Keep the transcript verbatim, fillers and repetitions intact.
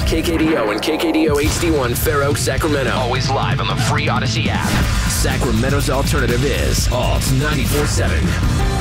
K K D O and K K D O H D one Fair Oaks, Sacramento. Always live on the free Odyssey app. Sacramento's alternative is Alt ninety-four seven.